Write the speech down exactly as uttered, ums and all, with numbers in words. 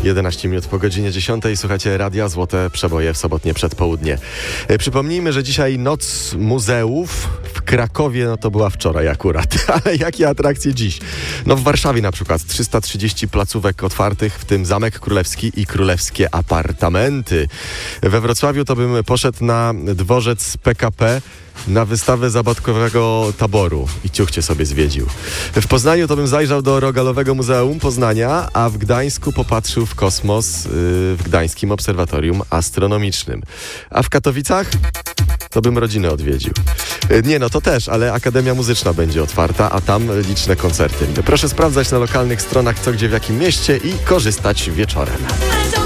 jedenaście minut po godzinie dziesiątej. Słuchacie Radia Złote Przeboje w sobotnie przedpołudnie. E, przypomnijmy, że dzisiaj Noc Muzeów w Krakowie, no to była wczoraj akurat. Ale jakie atrakcje dziś? No w Warszawie na przykład trzysta trzydzieści placówek otwartych, w tym Zamek Królewski i Królewskie Apartamenty. We Wrocławiu to bym poszedł na dworzec P K P, na wystawę zabytkowego taboru i ciuchcie sobie zwiedził. W Poznaniu to bym zajrzał do Rogalowego Muzeum Poznania, a w Gdańsku popatrzył w kosmos yy, w Gdańskim Obserwatorium Astronomicznym. A w Katowicach to bym rodzinę odwiedził. Yy, nie, no to też, ale Akademia Muzyczna będzie otwarta, a tam liczne koncerty. Proszę sprawdzać na lokalnych stronach co, gdzie, w jakim mieście i korzystać wieczorem.